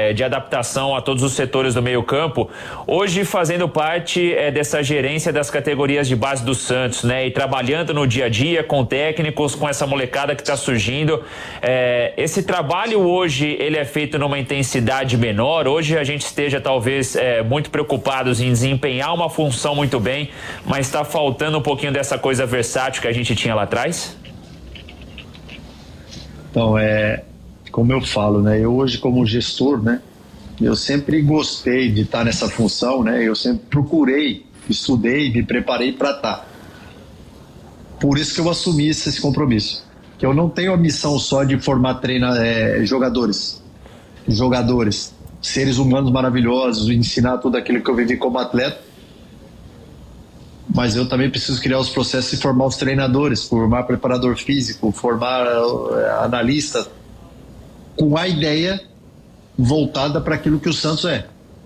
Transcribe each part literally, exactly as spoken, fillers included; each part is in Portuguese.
é, de adaptação a todos os setores do meio campo, hoje fazendo parte é, dessa gerência das categorias de base do Santos, né? E trabalhando no dia a dia com técnicos, com essa molecada que está surgindo. É, esse trabalho hoje, ele é feito numa intensidade menor. Hoje a gente esteja talvez é, muito preocupados em desempenhar uma função muito bem, mas está faltando um pouquinho dessa coisa versátil que a gente tinha lá atrás? Então, é, como eu falo, né? Eu hoje como gestor, né? Eu sempre gostei de estar nessa função, né? Eu sempre procurei, estudei, me preparei para estar. Por isso que eu assumi esse compromisso. Que eu não tenho a missão só de formar treina, é, jogadores, jogadores, seres humanos maravilhosos, ensinar tudo aquilo que eu vivi como atleta, mas eu também preciso criar os processos e formar os treinadores, formar preparador físico, formar uh, analista, com a ideia voltada para aquilo que o Santos é.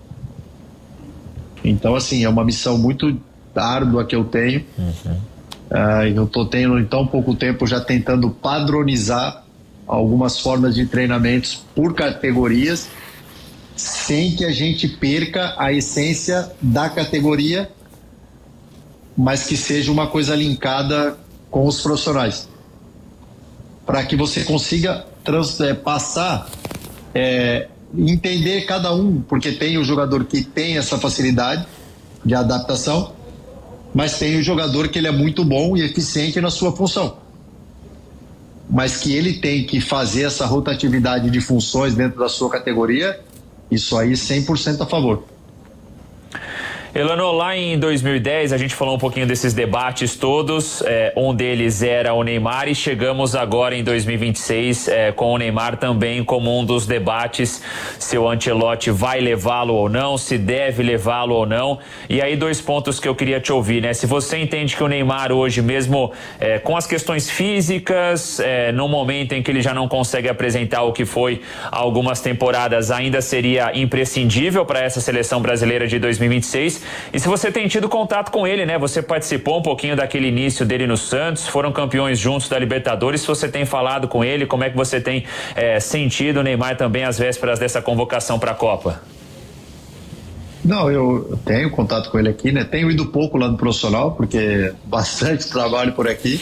Então, assim, é uma missão muito árdua que eu tenho. Uhum. Uh, eu estou tendo, em tão pouco tempo, já tentando padronizar algumas formas de treinamentos por categorias, sem que a gente perca a essência da categoria, mas que seja uma coisa linkada com os profissionais, para que você consiga trans, é, passar, é, entender cada um, porque tem o jogador que tem essa facilidade de adaptação, mas tem o jogador que ele é muito bom e eficiente na sua função, mas que ele tem que fazer essa rotatividade de funções dentro da sua categoria. Isso aí cem por cento a favor. Elano, lá em dois mil e dez a gente falou um pouquinho desses debates todos, é, um deles era o Neymar, e chegamos agora em dois mil e vinte e seis é, com o Neymar também como um dos debates, se o Ancelotti vai levá-lo ou não, se deve levá-lo ou não. E aí dois pontos que eu queria te ouvir, né? Se você entende que o Neymar hoje, mesmo é, com as questões físicas, é, no momento em que ele já não consegue apresentar o que foi há algumas temporadas, ainda seria imprescindível para essa seleção brasileira de dois mil e vinte e seis. E se você tem tido contato com ele, né? Você participou um pouquinho daquele início dele no Santos, foram campeões juntos da Libertadores. Se você tem falado com ele, como é que você tem é, sentido o Neymar também às vésperas dessa convocação para a Copa? Não, eu tenho contato com ele aqui, né? Tenho ido pouco lá no profissional, porque bastante trabalho por aqui.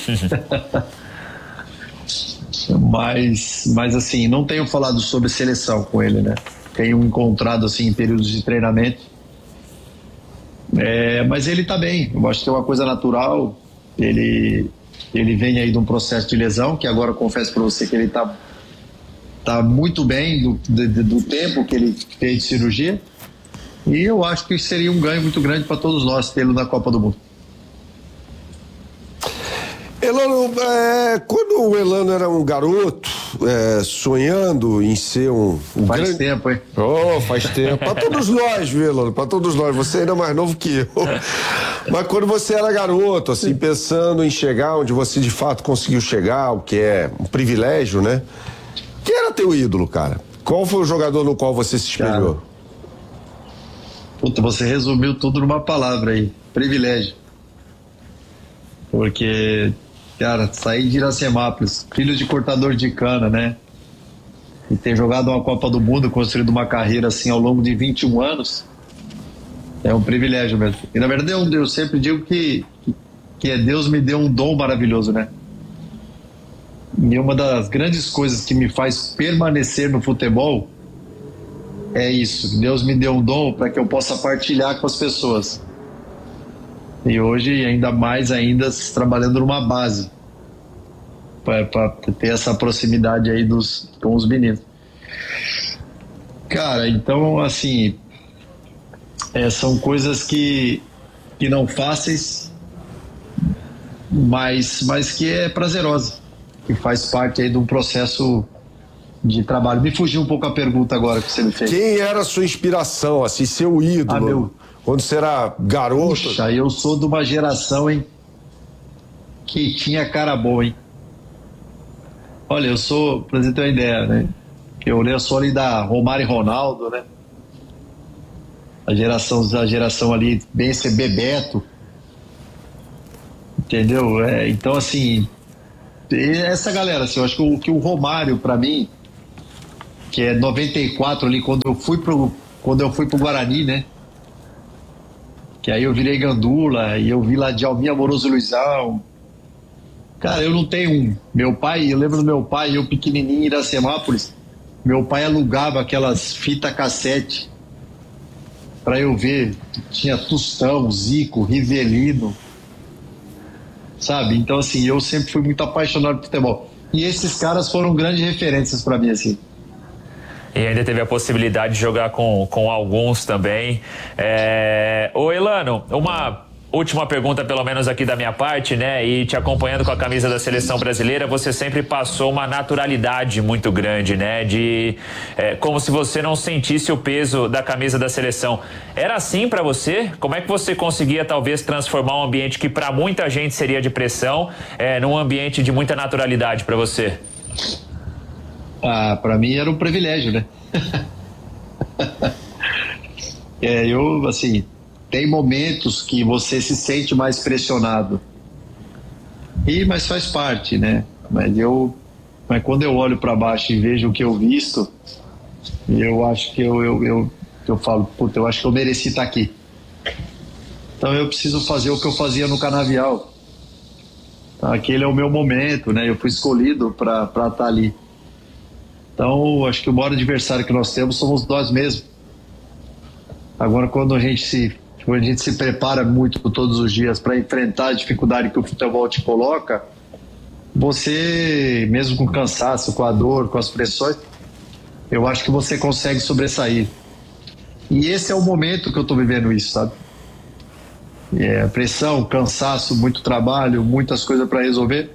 mas, mas assim, não tenho falado sobre seleção com ele, né? Tenho encontrado assim em períodos de treinamento. É, mas ele tá bem, eu acho que é uma coisa natural. Ele, ele vem aí de um processo de lesão, que agora eu confesso para você que ele tá, tá muito bem do, do, do tempo que ele fez de cirurgia, e eu acho que seria um ganho muito grande para todos nós tê-lo na Copa do Mundo. Elano, é, quando o Elano era um garoto, é, sonhando em ser um... um faz grande... tempo, hein? Oh, faz tempo. Para todos nós, viu, Elano? Para todos nós. Você ainda é mais novo que eu. Mas quando você era garoto, assim, pensando em chegar onde você de fato conseguiu chegar, o que é um privilégio, né? Quem era teu ídolo, cara? Qual foi o jogador no qual você se espelhou? Cara, puta, você resumiu tudo numa palavra aí. Privilégio. Porque... Cara, saí de Iracemápolis, filho de cortador de cana, né? E ter jogado uma Copa do Mundo, construído uma carreira assim ao longo de vinte e um anos, é um privilégio mesmo. E na verdade eu, eu sempre digo que, que é Deus me deu um dom maravilhoso, né? E uma das grandes coisas que me faz permanecer no futebol é isso. Deus me deu um dom para que eu possa partilhar com as pessoas. E hoje, ainda mais ainda, trabalhando numa base para ter essa proximidade aí dos, com os meninos. Cara, então, assim, é, são coisas que, que não fáceis, mas, mas que é prazerosa, que faz parte aí de um processo de trabalho. Me fugiu um pouco a pergunta agora que você me fez. Quem era a sua inspiração, assim, seu ídolo? Ah, meu... Quando você era garoto? Puxa, eu sou de uma geração, hein, que tinha cara boa, hein. Olha, eu sou, pra você ter uma ideia, né, eu sou ali da Romário e Ronaldo, né, a geração, a geração ali, bem esse Bebeto, entendeu? É, então, assim, essa galera, assim, eu acho que o, que o Romário, pra mim, que é noventa e quatro ali, quando eu fui pro, quando eu fui pro Guarani, né? Que aí eu virei gandula e eu vi lá de Almir Amoroso Luizão. Cara, eu não tenho um. Meu pai, eu lembro do meu pai, eu pequenininho em Iracemápolis, meu pai alugava aquelas fitas cassete para eu ver. Tinha Tostão, Zico, Rivelino, sabe? Então, assim, eu sempre fui muito apaixonado por futebol. E esses caras foram grandes referências para mim, assim. E ainda teve a possibilidade de jogar com, com alguns também. É... Ô, Elano, uma última pergunta, pelo menos aqui da minha parte, né? E te acompanhando com a camisa da seleção brasileira, você sempre passou uma naturalidade muito grande, né? De é, como se você não sentisse o peso da camisa da seleção. Era assim pra você? Como é que você conseguia talvez transformar um ambiente que pra muita gente seria de pressão, é, num ambiente de muita naturalidade pra você? Ah, pra mim era um privilégio, né? é, eu, assim, tem momentos que você se sente mais pressionado. E, mas faz parte, né? Mas eu, mas quando eu olho para baixo e vejo o que eu visto, eu acho que eu, eu, eu, eu falo, puta, eu acho que eu mereci estar aqui. Então eu preciso fazer o que eu fazia no Canavial. Aquele é o meu momento, né? Eu fui escolhido para estar ali. Então, acho que o maior adversário que nós temos somos nós mesmos. Agora, quando a gente se, quando a gente se prepara muito todos os dias para enfrentar a dificuldade que o futebol te coloca, você, mesmo com cansaço, com a dor, com as pressões, eu acho que você consegue sobressair. E esse é o momento que eu estou vivendo isso, sabe? É, pressão, cansaço, muito trabalho, muitas coisas para resolver.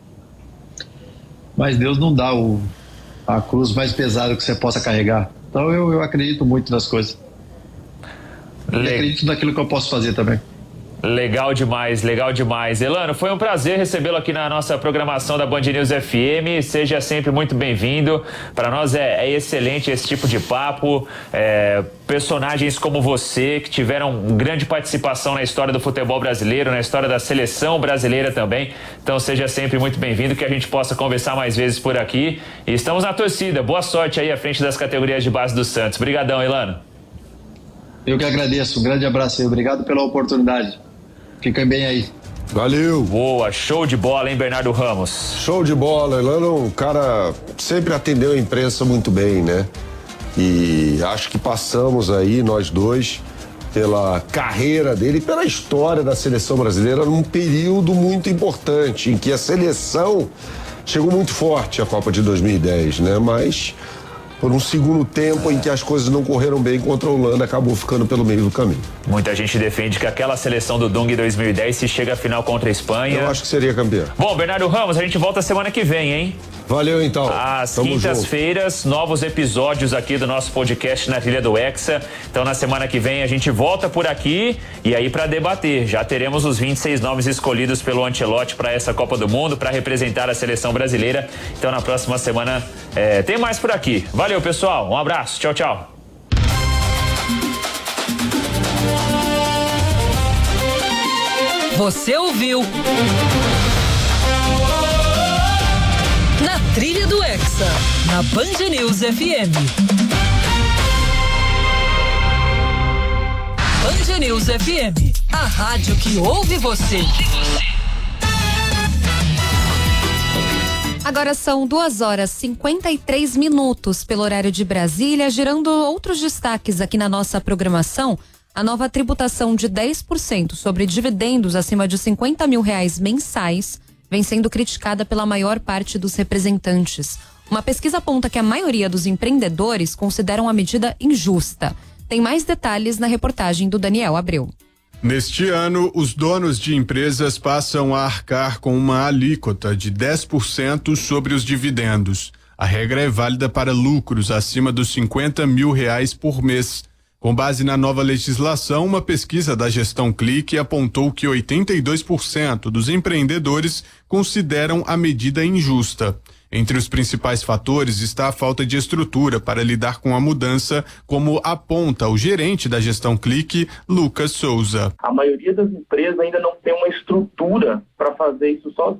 Mas Deus não dá o a cruz mais pesada que você possa carregar. Então eu, eu acredito muito nas coisas. Le... E acredito naquilo que eu posso fazer também. Legal demais, legal demais. Elano, foi um prazer recebê-lo aqui na nossa programação da Band News F M. Seja sempre muito bem-vindo. Para nós é, é excelente esse tipo de papo. É, personagens como você, que tiveram grande participação na história do futebol brasileiro, na história da seleção brasileira também. Então seja sempre muito bem-vindo, que a gente possa conversar mais vezes por aqui. E estamos na torcida. Boa sorte aí à frente das categorias de base do Santos. Obrigadão, Elano. Eu que agradeço. Um grande abraço aí. Obrigado pela oportunidade. Fiquem bem aí. Valeu. Boa, show de bola, hein, Bernardo Ramos? Show de bola. Elano, um cara sempre atendeu a imprensa muito bem, né? E acho que passamos aí, nós dois, pela carreira dele, pela história da seleção brasileira, num período muito importante, em que a seleção chegou muito forte à Copa de dois mil e dez, né? Mas por um segundo tempo em que as coisas não correram bem contra a Holanda, acabou ficando pelo meio do caminho. Muita gente defende que aquela seleção do Dunga em dois mil e dez, se chega à final contra a Espanha... Eu acho que seria campeão. Bom, Bernardo Ramos, a gente volta semana que vem, hein? Valeu, então. Às quintas-feiras, novos episódios aqui do nosso podcast Na Trilha do Hexa. Então, na semana que vem, a gente volta por aqui e aí para debater. Já teremos os vinte e seis nomes escolhidos pelo Ancelotti para essa Copa do Mundo, para representar a seleção brasileira. Então, na próxima semana, é, tem mais por aqui. Valeu, pessoal. Um abraço. Tchau, tchau. Você ouviu? Na Trilha do Hexa, na Band News F M. Band News F M, a rádio que ouve você. Agora são duas horas e cinquenta e três minutos pelo horário de Brasília, girando outros destaques aqui na nossa programação. A nova tributação de dez por cento sobre dividendos acima de cinquenta mil reais mensais vem sendo criticada pela maior parte dos representantes. Uma pesquisa aponta que a maioria dos empreendedores consideram a medida injusta. Tem mais detalhes na reportagem do Daniel Abreu. Neste ano, os donos de empresas passam a arcar com uma alíquota de dez por cento sobre os dividendos. A regra é válida para lucros acima dos cinquenta mil reais por mês. Com base na nova legislação, uma pesquisa da Gestão Clique apontou que oitenta e dois por cento dos empreendedores consideram a medida injusta. Entre os principais fatores está a falta de estrutura para lidar com a mudança, como aponta o gerente da Gestão Clique, Lucas Souza. A maioria das empresas ainda não tem uma estrutura para fazer isso sozinho.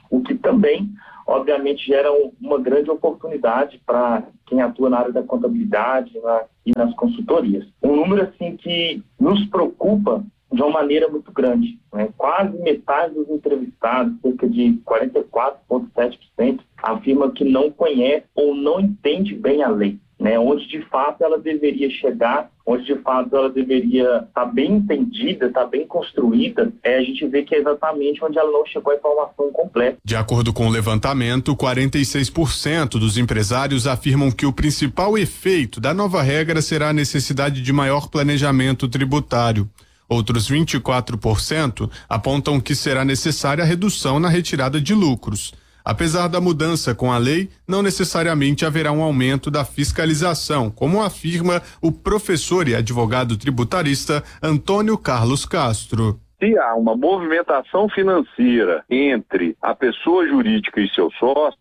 o que também, obviamente, gera uma grande oportunidade para quem atua na área da contabilidade na, e nas consultorias. Um número, assim, que nos preocupa de uma maneira muito grande, né? Quase metade dos entrevistados, cerca de quarenta e quatro vírgula sete por cento, afirma que não conhece ou não entende bem a lei, né? Onde de fato ela deveria chegar, onde de fato ela deveria estar bem entendida, estar bem construída, é, a gente vê que é exatamente onde ela não chegou à informação completa. De acordo com o levantamento, quarenta e seis por cento dos empresários afirmam que o principal efeito da nova regra será a necessidade de maior planejamento tributário. Outros vinte e quatro por cento apontam que será necessária a redução na retirada de lucros. Apesar da mudança com a lei, não necessariamente haverá um aumento da fiscalização, como afirma o professor e advogado tributarista Antônio Carlos Castro. Se há uma movimentação financeira entre a pessoa jurídica e seus sócios,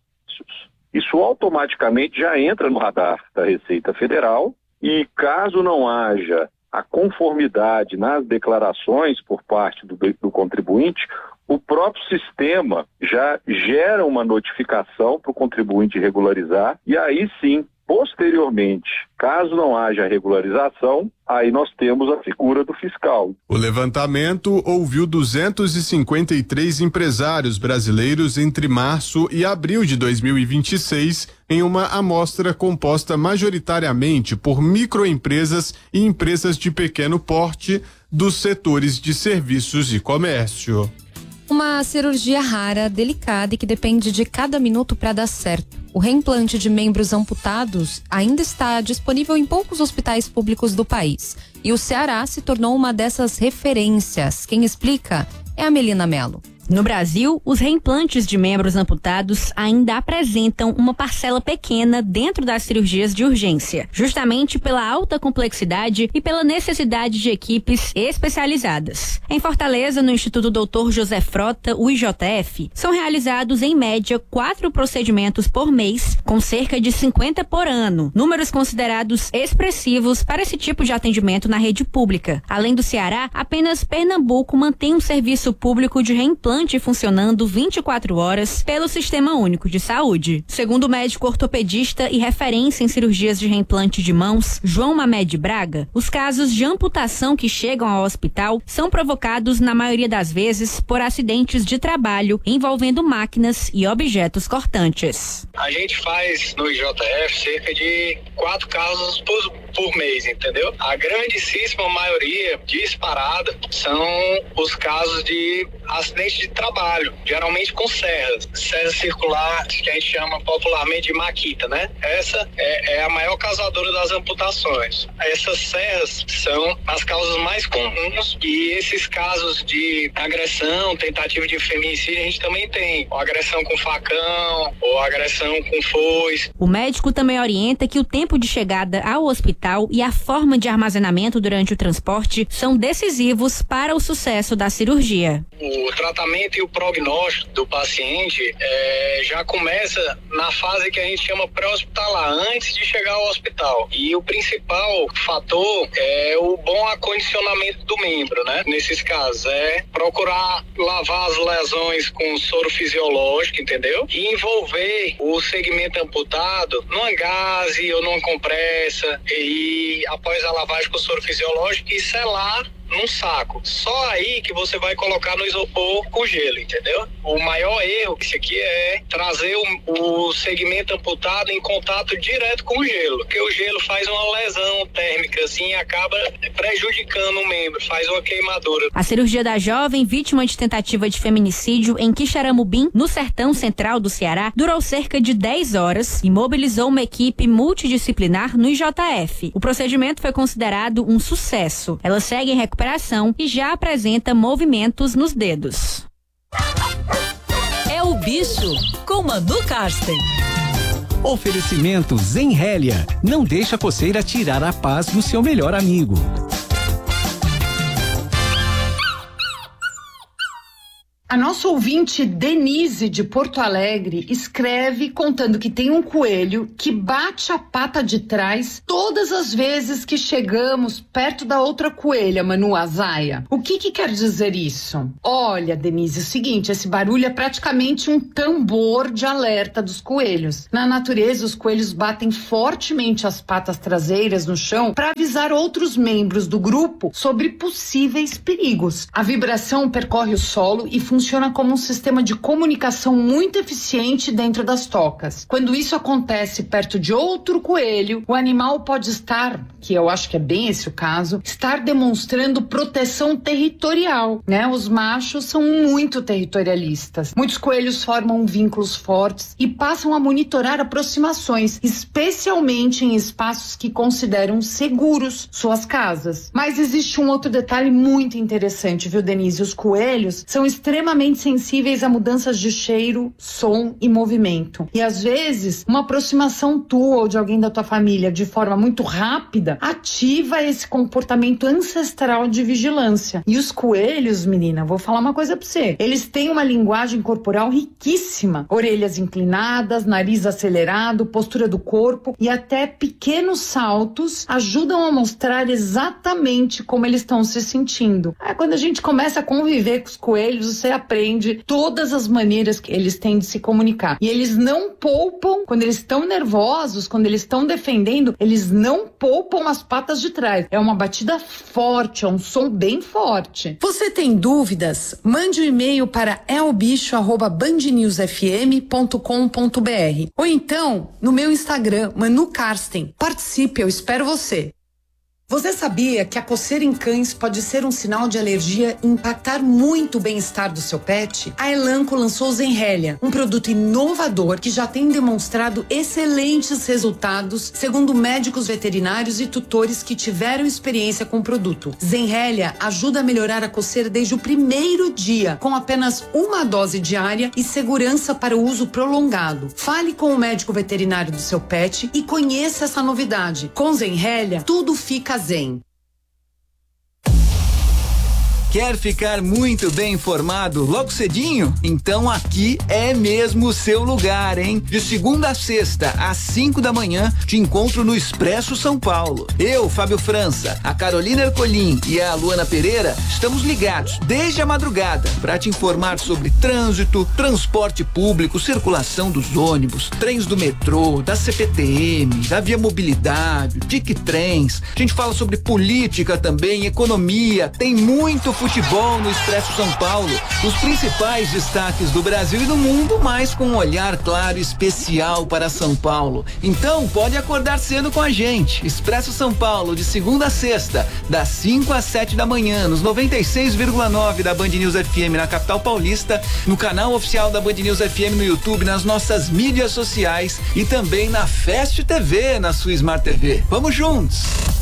isso automaticamente já entra no radar da Receita Federal e, caso não haja a conformidade nas declarações por parte do, do contribuinte, o próprio sistema já gera uma notificação para o contribuinte regularizar e aí sim, posteriormente, caso não haja regularização, aí nós temos a figura do fiscal. O levantamento ouviu duzentos e cinquenta e três empresários brasileiros entre março e abril de dois mil e vinte e seis, em uma amostra composta majoritariamente por microempresas e empresas de pequeno porte dos setores de serviços e comércio. Uma cirurgia rara, delicada e que depende de cada minuto para dar certo. O reimplante de membros amputados ainda está disponível em poucos hospitais públicos do país. E o Ceará se tornou uma dessas referências. Quem explica é a Melina Mello. No Brasil, os reimplantes de membros amputados ainda apresentam uma parcela pequena dentro das cirurgias de urgência, justamente pela alta complexidade e pela necessidade de equipes especializadas. Em Fortaleza, no Instituto doutor José Frota, o I J F, são realizados em média quatro procedimentos por mês, com cerca de cinquenta por ano, números considerados expressivos para esse tipo de atendimento na rede pública. Além do Ceará, apenas Pernambuco mantém um serviço público de reimplante funcionando vinte e quatro horas pelo Sistema Único de Saúde. Segundo o médico ortopedista e referência em cirurgias de reimplante de mãos, João Mamed Braga, os casos de amputação que chegam ao hospital são provocados, na maioria das vezes, por acidentes de trabalho envolvendo máquinas e objetos cortantes. A gente faz no I J F cerca de quatro casos por, por mês, entendeu? A grandíssima maioria, disparada, são os casos de acidentes de trabalho, geralmente com serras, serras circulares, que a gente chama popularmente de maquita, né? Essa é, é a maior causadora das amputações. Essas serras são as causas mais comuns e esses casos de agressão, tentativa de feminicídio, a gente também tem, ou agressão com facão, ou agressão com foice. O médico também orienta que o tempo de chegada ao hospital e a forma de armazenamento durante o transporte são decisivos para o sucesso da cirurgia. O tratamento e o prognóstico do paciente é, já começa na fase que a gente chama pré-hospitalar, antes de chegar ao hospital. E o principal fator é o bom acondicionamento do membro, né? Nesses casos, é procurar lavar as lesões com soro fisiológico, entendeu? E envolver o segmento amputado numa gaze ou numa compressa e após a lavagem com soro fisiológico e selar num saco. Só aí que você vai colocar no isopor com gelo, entendeu? O maior erro disso aqui é trazer o, o segmento amputado em contato direto com o gelo, porque o gelo faz uma lesão térmica assim e acaba prejudicando o membro, faz uma queimadura. A cirurgia da jovem vítima de tentativa de feminicídio em Quixeramobim, no sertão central do Ceará, durou cerca de dez horas e mobilizou uma equipe multidisciplinar no I J F. O procedimento foi considerado um sucesso. Ela segue em recuperação e já apresenta movimentos nos dedos. É o bicho com Manu Karsten. Oferecimento Zenrélia. Não deixa a coceira tirar a paz do seu melhor amigo. A nossa ouvinte Denise de Porto Alegre escreve contando que tem um coelho que bate a pata de trás todas as vezes que chegamos perto da outra coelha, Manu Azaia. O que que quer dizer isso? Olha, Denise, é o seguinte, esse barulho é praticamente um tambor de alerta dos coelhos. Na natureza, os coelhos batem fortemente as patas traseiras no chão para avisar outros membros do grupo sobre possíveis perigos. A vibração percorre o solo e funciona como um sistema de comunicação muito eficiente dentro das tocas. Quando isso acontece perto de outro coelho, o animal pode estar, que eu acho que é bem esse o caso, estar demonstrando proteção territorial, né? Os machos são muito territorialistas. Muitos coelhos formam vínculos fortes e passam a monitorar aproximações, especialmente em espaços que consideram seguros, suas casas. Mas existe um outro detalhe muito interessante, viu, Denise? Os coelhos são extremamente sensíveis a mudanças de cheiro, som e movimento. E às vezes, uma aproximação tua ou de alguém da tua família de forma muito rápida ativa esse comportamento ancestral de vigilância. E os coelhos, menina, vou falar uma coisa pra você. Eles têm uma linguagem corporal riquíssima. Orelhas inclinadas, nariz acelerado, postura do corpo e até pequenos saltos ajudam a mostrar exatamente como eles estão se sentindo. Ah, quando a gente começa a conviver com os coelhos, você aprende todas as maneiras que eles têm de se comunicar. E eles não poupam, quando eles estão nervosos, quando eles estão defendendo, eles não poupam as patas de trás. É uma batida forte, é um som bem forte. Você tem dúvidas? Mande um e-mail para elbicho arroba band news f m ponto com ponto b r ou então no meu Instagram, Manu Karsten. Participe, eu espero você. Você sabia que a coceira em cães pode ser um sinal de alergia e impactar muito o bem-estar do seu pet? A Elanco lançou Zenrelia, um produto inovador que já tem demonstrado excelentes resultados, segundo médicos veterinários e tutores que tiveram experiência com o produto. Zenrelia ajuda a melhorar a coceira desde o primeiro dia, com apenas uma dose diária e segurança para o uso prolongado. Fale com o médico veterinário do seu pet e conheça essa novidade. Com Zenrelia, tudo fica zen. Quer ficar muito bem informado logo cedinho? Então aqui é mesmo o seu lugar, hein? De segunda a sexta, às cinco da manhã, te encontro no Expresso São Paulo. Eu, Fábio França, a Carolina Ercolim e a Luana Pereira estamos ligados desde a madrugada para te informar sobre trânsito, transporte público, circulação dos ônibus, trens do metrô, da C P T M, da Via Mobilidade, Tic Trens. A gente fala sobre política também, economia, tem muito futebol no Expresso São Paulo, os principais destaques do Brasil e do mundo, mas com um olhar claro e especial para São Paulo. Então pode acordar cedo com a gente. Expresso São Paulo, de segunda a sexta, das cinco às sete da manhã, nos noventa e seis vírgula nove da Band News F M na capital paulista, no canal oficial da Band News F M no YouTube, nas nossas mídias sociais e também na Fast T V, na sua Smart T V. Vamos juntos!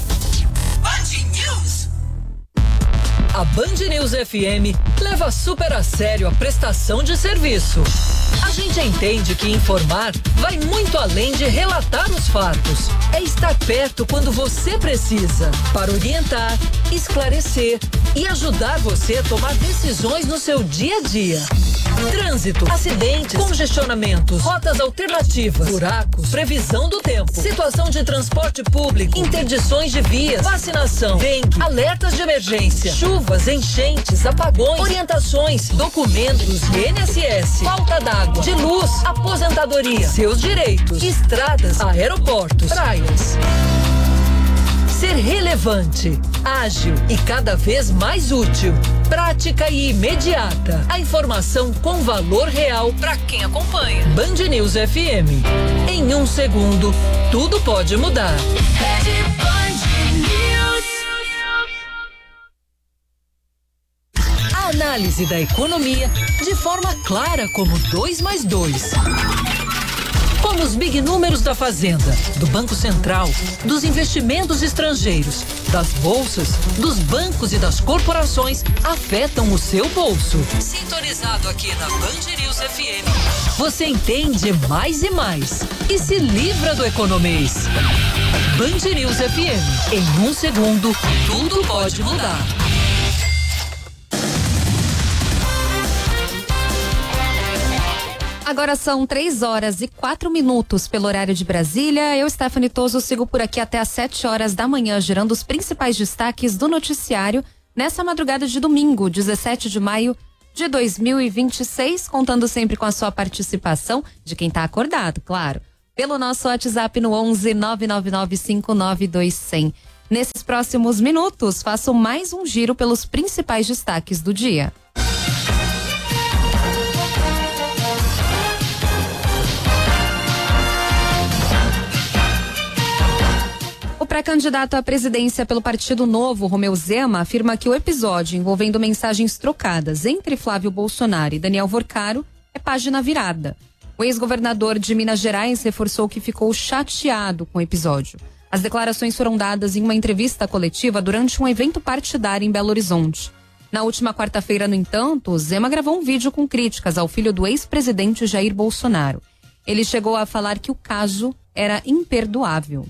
A Band News F M leva super a sério a prestação de serviço. A gente entende que informar vai muito além de relatar os fatos. É estar perto quando você precisa, para orientar, esclarecer e ajudar você a tomar decisões no seu dia a dia. Trânsito, acidentes, congestionamentos, rotas alternativas, buracos, previsão do tempo, situação de transporte público, interdições de vias, vacinação, dengue, alertas de emergência, chuvas, enchentes, apagões, orientações, documentos, I N S S, falta d'água, de luz, aposentadoria, seus direitos, estradas, aeroportos, praias. Ser relevante, ágil e cada vez mais útil, prática e imediata. A informação com valor real para quem acompanha. Band News F M. Em um segundo, tudo pode mudar. A análise da economia de forma clara como dois mais dois. Como os big números da Fazenda, do Banco Central, dos investimentos estrangeiros, das bolsas, dos bancos e das corporações afetam o seu bolso. Sintonizado aqui na Band News F M, você entende mais e mais e se livra do economês. Band News F M, em um segundo, tudo pode mudar. Agora são três horas e quatro minutos pelo horário de Brasília. Eu, Stephanie Toso, sigo por aqui até às sete horas da manhã, gerando os principais destaques do noticiário nessa madrugada de domingo, dezessete de maio de dois mil e vinte e seis, contando sempre com a sua participação, de quem está acordado, claro, pelo nosso WhatsApp no onze nove nove nove cinco nove dois zero zero. Nesses próximos minutos, faço mais um giro pelos principais destaques do dia. O pré-candidato à presidência pelo Partido Novo, Romeu Zema, afirma que o episódio envolvendo mensagens trocadas entre Flávio Bolsonaro e Daniel Vorcaro é página virada. O ex-governador de Minas Gerais reforçou que ficou chateado com o episódio. As declarações foram dadas em uma entrevista coletiva durante um evento partidário em Belo Horizonte. Na última quarta-feira, no entanto, Zema gravou um vídeo com críticas ao filho do ex-presidente Jair Bolsonaro. Ele chegou a falar que o caso era imperdoável.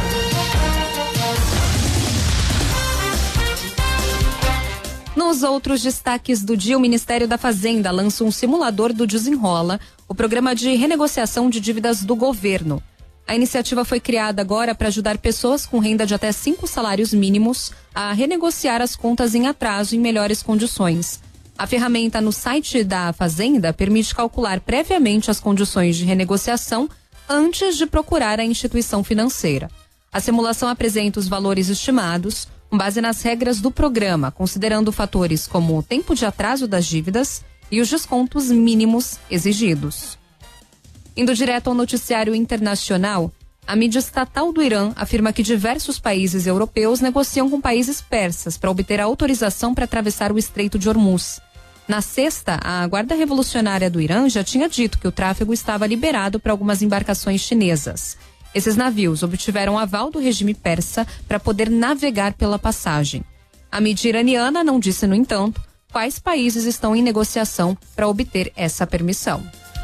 Nos outros destaques do dia, o Ministério da Fazenda lança um simulador do Desenrola, o programa de renegociação de dívidas do governo. A iniciativa foi criada agora para ajudar pessoas com renda de até cinco salários mínimos a renegociar as contas em atraso em melhores condições. A ferramenta no site da Fazenda permite calcular previamente as condições de renegociação antes de procurar a instituição financeira. A simulação apresenta os valores estimados com base nas regras do programa, considerando fatores como o tempo de atraso das dívidas e os descontos mínimos exigidos. Indo direto ao noticiário internacional, a mídia estatal do Irã afirma que diversos países europeus negociam com países persas para obter a autorização para atravessar o Estreito de Hormuz. Na sexta, a Guarda Revolucionária do Irã já tinha dito que o tráfego estava liberado para algumas embarcações chinesas. Esses navios obtiveram aval do regime persa para poder navegar pela passagem. A mídia iraniana não disse, no entanto, quais países estão em negociação para obter essa permissão.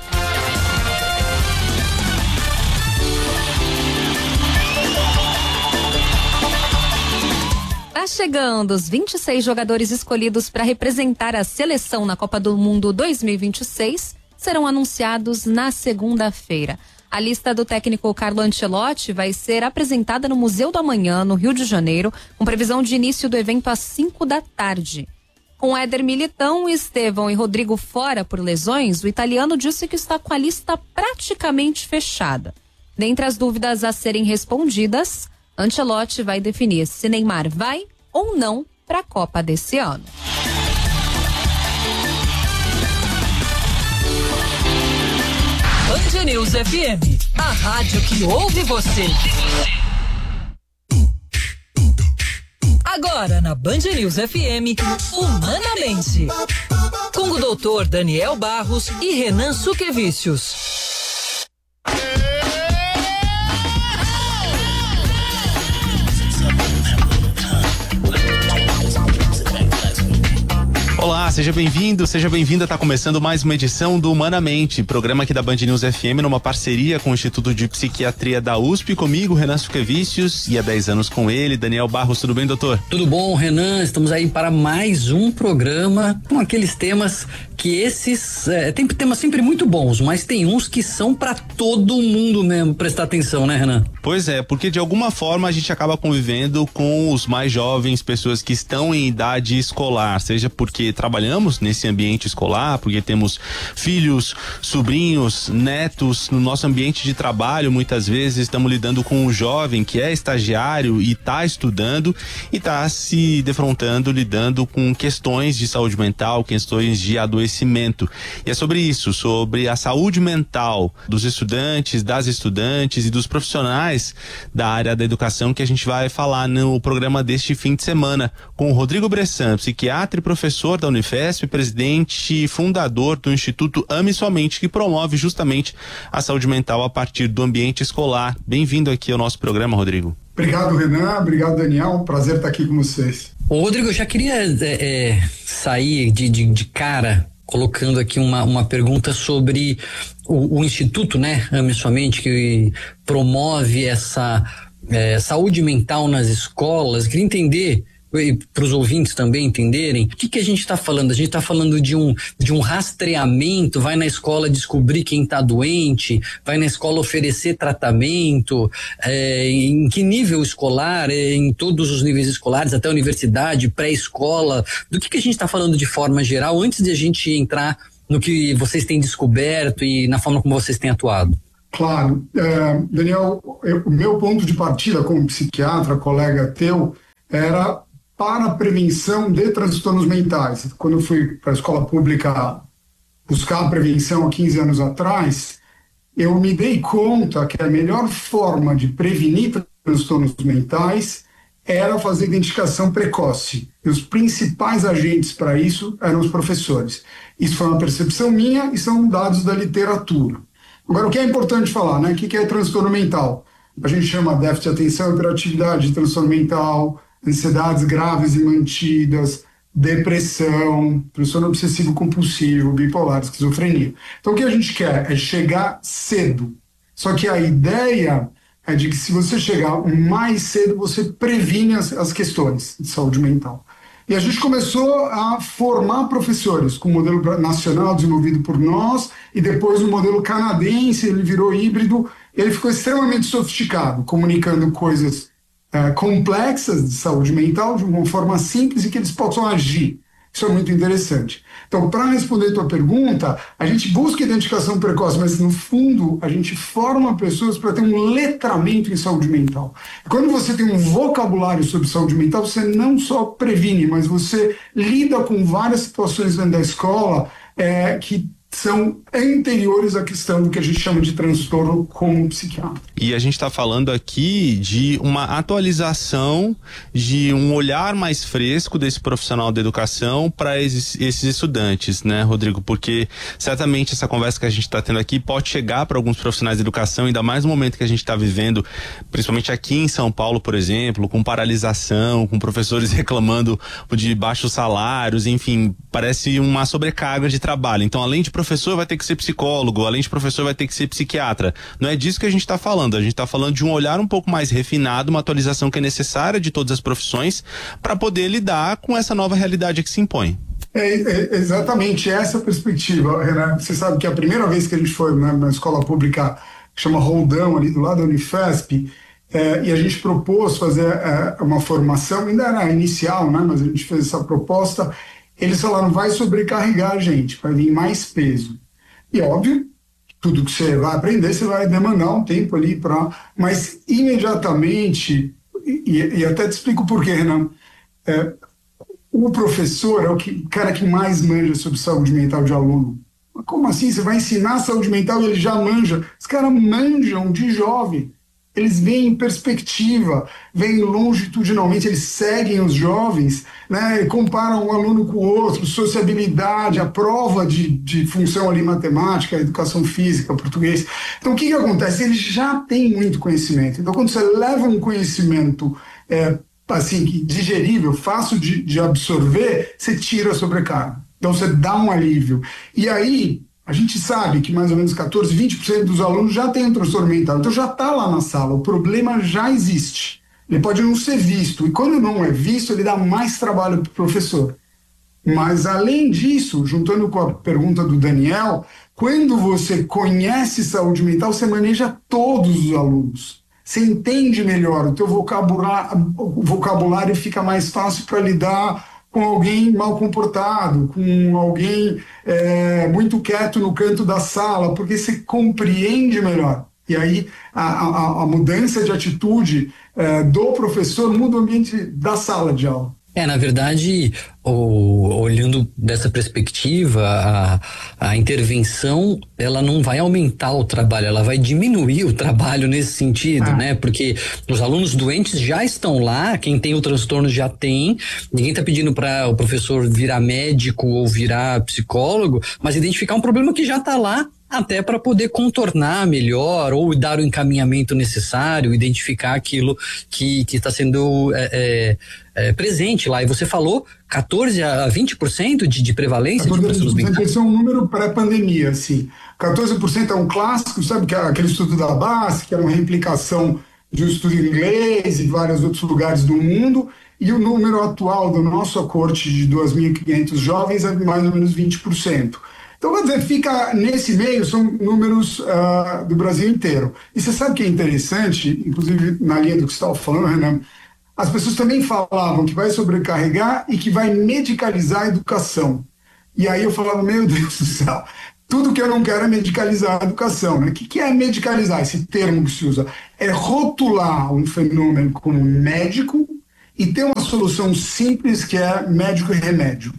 Tá chegando os vinte e seis jogadores escolhidos para representar a seleção na Copa do Mundo dois mil e vinte e seis serão anunciados na segunda-feira. A lista do técnico Carlo Ancelotti vai ser apresentada no Museu do Amanhã, no Rio de Janeiro, com previsão de início do evento às cinco da tarde. Com Éder Militão, Estevão e Rodrigo fora por lesões, o italiano disse que está com a lista praticamente fechada. Dentre as dúvidas a serem respondidas, Ancelotti vai definir se Neymar vai ou não para a Copa desse ano. Band News F M, a rádio que ouve você. Agora na Band News F M, Humanamente, com o doutor Daniel Barros e Renan Suquevicius. Olá, seja bem-vindo, seja bem-vinda. Tá começando mais uma edição do Humanamente, programa aqui da Band News F M, numa parceria com o Instituto de Psiquiatria da U S P, comigo, Renan Suquevicius, e há dez anos com ele, Daniel Barros. Tudo bem, doutor? Tudo bom, Renan? Estamos aí para mais um programa com aqueles temas que esses, é, tem temas sempre muito bons, mas tem uns que são para todo mundo mesmo prestar atenção, né, Renan? Pois é, porque de alguma forma a gente acaba convivendo com os mais jovens, pessoas que estão em idade escolar, seja porque trabalhamos nesse ambiente escolar, porque temos filhos, sobrinhos, netos no nosso ambiente de trabalho. Muitas vezes estamos lidando com um jovem que é estagiário e está estudando e está se defrontando, lidando com questões de saúde mental, questões de adoecimento. E é sobre isso, sobre a saúde mental dos estudantes, das estudantes e dos profissionais da área da educação, que a gente vai falar no programa deste fim de semana com o Rodrigo Bressan, psiquiatra e professor da Unifesp, presidente e fundador do Instituto Ame Sua Mente, que promove justamente a saúde mental a partir do ambiente escolar. Bem-vindo aqui ao nosso programa, Rodrigo. Obrigado, Renan. Obrigado, Daniel. Um prazer estar aqui com vocês. Ô, Rodrigo, eu já queria é, é, sair de, de, de cara colocando aqui uma, uma pergunta sobre o, o Instituto, né, Ame Sua Mente, que promove essa é, saúde mental nas escolas. Eu queria entender para os ouvintes também entenderem, o que, que a gente está falando? A gente está falando de um, de um rastreamento, vai na escola descobrir quem está doente, vai na escola oferecer tratamento, é, em que nível escolar, é, em todos os níveis escolares, até universidade, pré-escola, do que, que a gente está falando de forma geral, antes de a gente entrar no que vocês têm descoberto e na forma como vocês têm atuado? Claro. É, Daniel, eu, o meu ponto de partida como psiquiatra, colega teu, era para a prevenção de transtornos mentais. Quando eu fui para a escola pública buscar a prevenção há quinze anos atrás, eu me dei conta que a melhor forma de prevenir transtornos mentais era fazer identificação precoce. E os principais agentes para isso eram os professores. Isso foi uma percepção minha e são dados da literatura. Agora, o que é importante falar, né? O que é transtorno mental? A gente chama déficit de atenção, hiperatividade, de transtorno mental, ansiedades graves e mantidas, depressão, transtorno obsessivo compulsivo, bipolar, esquizofrenia. Então, o que a gente quer é chegar cedo. Só que a ideia é de que se você chegar mais cedo, você previne as, as questões de saúde mental. E a gente começou a formar professores com o modelo nacional desenvolvido por nós e depois o modelo canadense, ele virou híbrido, ele ficou extremamente sofisticado, comunicando coisas uh, complexas de saúde mental de uma forma simples e que eles possam agir. Isso é muito interessante. Então, para responder a tua pergunta, a gente busca identificação precoce, mas no fundo a gente forma pessoas para ter um letramento em saúde mental. E quando você tem um vocabulário sobre saúde mental, você não só previne, mas você lida com várias situações dentro da escola é, que são anteriores à questão do que a gente chama de transtorno como psiquiatra. E a gente está falando aqui de uma atualização, de um olhar mais fresco desse profissional da educação para esses, esses estudantes, né, Rodrigo? Porque certamente essa conversa que a gente está tendo aqui pode chegar para alguns profissionais da educação, ainda mais no momento que a gente está vivendo, principalmente aqui em São Paulo, por exemplo, com paralisação, com professores reclamando de baixos salários, enfim, parece uma sobrecarga de trabalho. Então, além de professor vai ter que ser psicólogo, além de professor vai ter que ser psiquiatra. Não é disso que a gente está falando, a gente está falando de um olhar um pouco mais refinado, uma atualização que é necessária de todas as profissões para poder lidar com essa nova realidade que se impõe. É, é exatamente essa perspectiva, Renan. Você sabe que a primeira vez que a gente foi na, na escola pública, que chama Roldão, ali do lado da Unifesp, é, e a gente propôs fazer é, uma formação, ainda era inicial, né, mas a gente fez essa proposta. Eles falaram, vai sobrecarregar a gente, vai vir mais peso. E óbvio, tudo que você vai aprender, você vai demandar um tempo ali para... Mas imediatamente, e, e até te explico por quê, Renan, é, o professor é o que, cara que mais manja sobre saúde mental de aluno. Mas como assim? Você vai ensinar saúde mental e ele já manja? Os caras manjam de jovem. Eles veem em perspectiva, veem longitudinalmente, eles seguem os jovens, né, comparam um aluno com o outro, sociabilidade, a prova de, de função ali matemática, educação física, português. Então o que que acontece? Eles já têm muito conhecimento. Então quando você leva um conhecimento é, assim, digerível, fácil de, de absorver, você tira a sobrecarga. Então você dá um alívio. E aí... A gente sabe que mais ou menos quatorze, vinte por cento dos alunos já tem um transtorno mental, então já está lá na sala, o problema já existe. Ele pode não ser visto, e quando não é visto, ele dá mais trabalho para o professor. Mas, além disso, juntando com a pergunta do Daniel, quando você conhece saúde mental, você maneja todos os alunos. Você entende melhor, o teu vocabulário, o vocabulário fica mais fácil para lidar com alguém mal comportado, com alguém é, muito quieto no canto da sala, porque você compreende melhor. E aí a, a, a mudança de atitude é, do professor muda o ambiente da sala de aula. É, na verdade, o, olhando dessa perspectiva, a, a intervenção, ela não vai aumentar o trabalho, ela vai diminuir o trabalho nesse sentido, ah. né? Porque os alunos doentes já estão lá, quem tem o transtorno já tem, ninguém está pedindo para o professor virar médico ou virar psicólogo, mas identificar um problema que já está lá, até para poder contornar melhor ou dar o encaminhamento necessário, identificar aquilo que que está sendo é, é, é, presente lá. E você falou quatorze a vinte por cento de, de prevalência de transtornos mentais. Esse é um número pré-pandemia, assim. quatorze por cento é um clássico, sabe, que é aquele estudo da base, que era uma replicação de um estudo em inglês e vários outros lugares do mundo, e o número atual da nossa corte de dois mil e quinhentos jovens é mais ou menos vinte por cento. Então, quer dizer, fica nesse meio, são números uh, do Brasil inteiro. E você sabe que é interessante, inclusive na linha do que você estava falando, Renan, as pessoas também falavam que vai sobrecarregar e que vai medicalizar a educação. E aí eu falava, meu Deus do céu, tudo que eu não quero é medicalizar a educação, né? O que, que é medicalizar? Esse termo que se usa é rotular um fenômeno como médico e ter uma solução simples que é médico e remédio.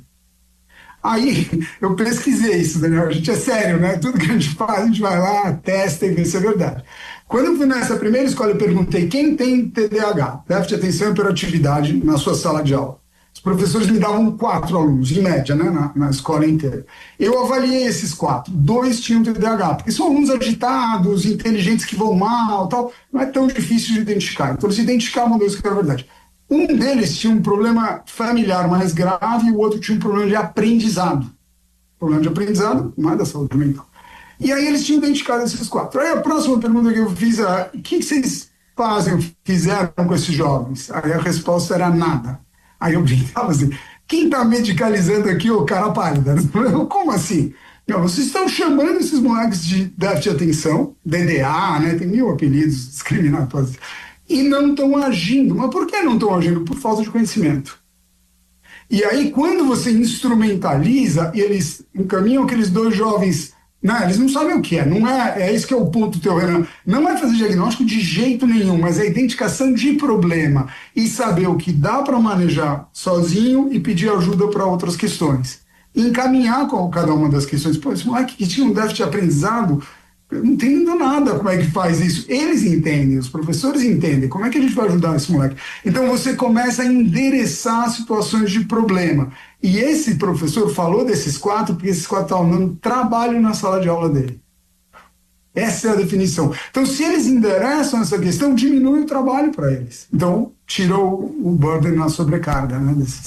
Aí eu pesquisei isso, Daniel, a gente é sério, né? Tudo que a gente faz, a gente vai lá, testa e vê se é verdade. Quando eu fui nessa primeira escola, eu perguntei quem tem T D A H, déficit de atenção e hiperatividade, na sua sala de aula. Os professores me davam quatro alunos, em média, né, na, na escola inteira. Eu avaliei esses quatro, dois tinham T D A H, porque são alunos agitados, inteligentes que vão mal, tal, não é tão difícil de identificar. Então eles identificavam dois que era verdade. Um deles tinha um problema familiar mais grave e o outro tinha um problema de aprendizado. Problema de aprendizado, não é da saúde mental. E aí eles tinham identificado esses quatro. Aí a próxima pergunta que eu fiz é: o que vocês fazem, fizeram com esses jovens? Aí a resposta era nada. Aí eu brincava assim: quem está medicalizando aqui é o cara pálida? Como assim? Não, vocês estão chamando esses moleques de déficit de atenção, D D A, né? Tem mil apelidos discriminatórios. E não estão agindo. Mas por que não estão agindo? Por falta de conhecimento. E aí, quando você instrumentaliza e eles encaminham aqueles dois jovens, né, eles não sabem o que é. Não é, é esse que é o ponto teu, Renan. Não é fazer diagnóstico de jeito nenhum, mas é a identificação de problema e saber o que dá para manejar sozinho e pedir ajuda para outras questões. E encaminhar com cada uma das questões. Pô, esse moleque que tinha um déficit de aprendizado, eu não entendo nada como é que faz isso. Eles entendem, os professores entendem. Como é que a gente vai ajudar esse moleque? Então você começa a endereçar situações de problema. E esse professor falou desses quatro, porque esses quatro estavam dando trabalho na sala de aula dele. Essa é a definição. Então, se eles endereçam essa questão, diminui o trabalho para eles. Então, tirou o burden na sobrecarga, né, desses...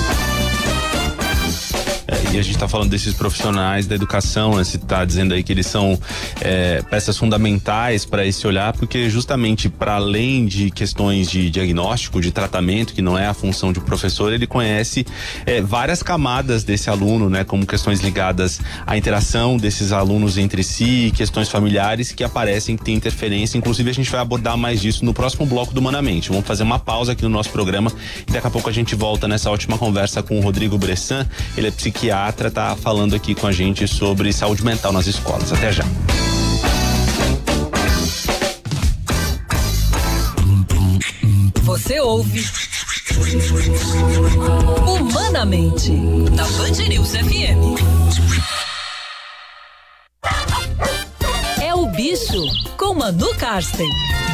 É, e a gente está falando desses profissionais da educação, né? Você está dizendo aí que eles são é, peças fundamentais para esse olhar, porque justamente para além de questões de diagnóstico, de tratamento, que não é a função de um professor, ele conhece é, várias camadas desse aluno, né? Como questões ligadas à interação desses alunos entre si, questões familiares que aparecem, que tem interferência. Inclusive a gente vai abordar mais disso no próximo bloco do Humanamente. Vamos fazer uma pausa aqui no nosso programa e daqui a pouco a gente volta nessa última conversa com o Rodrigo Bressan. Ele é psiquiatra. Psiquiatra tá falando aqui com a gente sobre saúde mental nas escolas. Até já. Você ouve Humanamente na Band News F M. É o Bicho com Manu Karsten.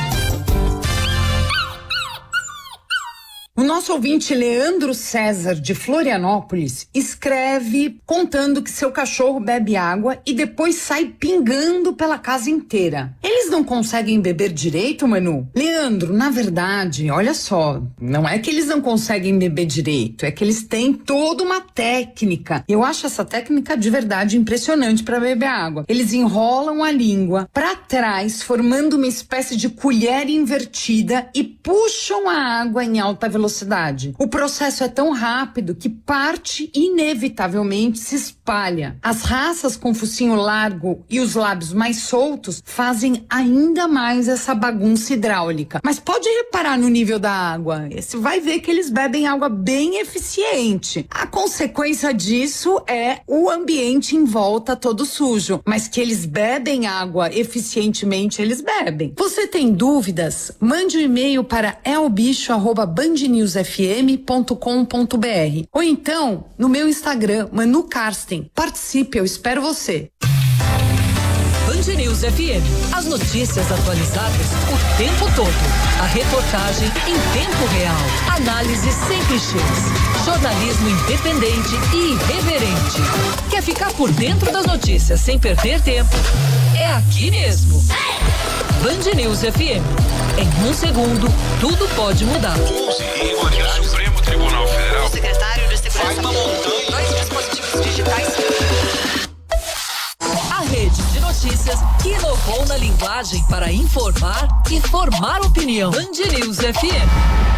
O nosso ouvinte Leandro César, de Florianópolis, escreve contando que seu cachorro bebe água e depois sai pingando pela casa inteira. Eles não conseguem beber direito, Manu? Leandro, na verdade, olha só, não é que eles não conseguem beber direito, é que eles têm toda uma técnica. Eu acho essa técnica de verdade impressionante para beber água. Eles enrolam a língua para trás, formando uma espécie de colher invertida e puxam a água em alta velocidade. Velocidade. O processo é tão rápido que parte inevitavelmente se espalha. As raças com focinho largo e os lábios mais soltos fazem ainda mais essa bagunça hidráulica. Mas pode reparar no nível da água. Você vai ver que eles bebem água bem eficiente. A consequência disso é o ambiente em volta todo sujo. Mas que eles bebem água eficientemente, eles bebem. Você tem dúvidas? Mande um e-mail para elbicho arroba bandnews f m ponto com ponto b r ou então no meu Instagram, Manu Karsten. Participe, eu espero você. Band News F M. As notícias atualizadas o tempo todo. A reportagem em tempo real. Análise sem clichês. Jornalismo independente e irreverente. Quer ficar por dentro das notícias sem perder tempo? É aqui mesmo. Band News F M. Em um segundo, tudo pode mudar. O Supremo Tribunal Federal. O secretário de Segurança Pública. Dois dispositivos digitais. A rede de notícias que inovou na linguagem coragem para informar e formar opinião. Band News F M.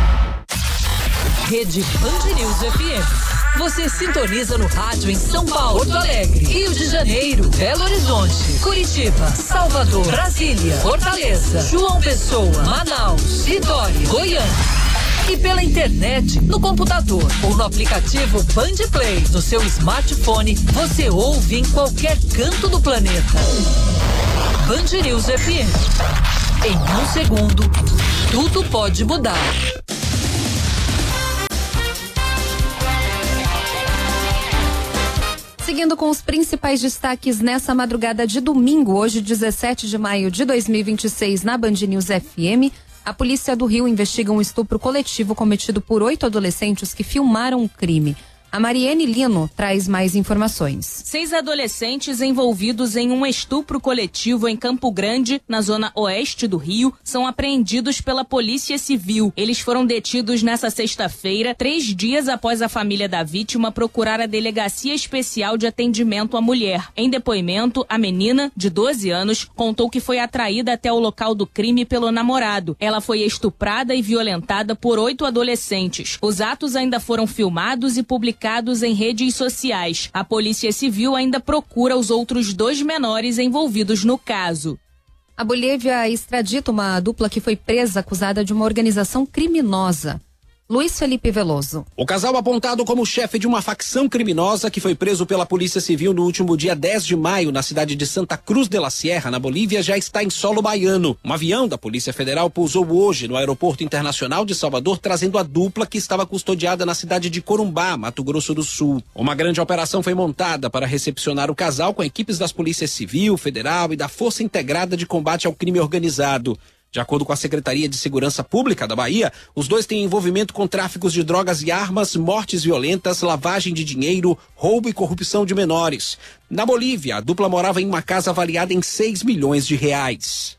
Rede Band News F M. Você sintoniza no rádio em São Paulo, Porto Alegre, Rio de Janeiro, Belo Horizonte, Curitiba, Salvador, Brasília, Fortaleza, João Pessoa, Manaus, Vitória, Goiânia. E pela internet, no computador ou no aplicativo Band Play, no seu smartphone, você ouve em qualquer canto do planeta. Band News F M. Em um segundo, tudo pode mudar. Seguindo com os principais destaques nessa madrugada de domingo, hoje dezessete de maio de dois mil e vinte e seis, na Band News F M, a polícia do Rio investiga um estupro coletivo cometido por oito adolescentes que filmaram o crime. A Mariene Lino traz mais informações. Seis adolescentes envolvidos em um estupro coletivo em Campo Grande, na zona oeste do Rio, são apreendidos pela Polícia Civil. Eles foram detidos nesta sexta-feira, três dias após a família da vítima procurar a Delegacia Especial de Atendimento à Mulher. Em depoimento, a menina, de doze anos, contou que foi atraída até o local do crime pelo namorado. Ela foi estuprada e violentada por oito adolescentes. Os atos ainda foram filmados e publicados em redes sociais. A Polícia Civil ainda procura os outros dois menores envolvidos no caso. A Bolívia extradita uma dupla que foi presa acusada de uma organização criminosa. Luiz Felipe Veloso. O casal apontado como chefe de uma facção criminosa que foi preso pela Polícia Civil no último dia dez de maio na cidade de Santa Cruz de la Sierra, na Bolívia, já está em solo baiano. Um avião da Polícia Federal pousou hoje no Aeroporto Internacional de Salvador, trazendo a dupla que estava custodiada na cidade de Corumbá, Mato Grosso do Sul. Uma grande operação foi montada para recepcionar o casal com equipes das Polícias Civil, Federal e da Força Integrada de Combate ao Crime Organizado. De acordo com a Secretaria de Segurança Pública da Bahia, os dois têm envolvimento com tráficos de drogas e armas, mortes violentas, lavagem de dinheiro, roubo e corrupção de menores. Na Bolívia, a dupla morava em uma casa avaliada em seis milhões de reais.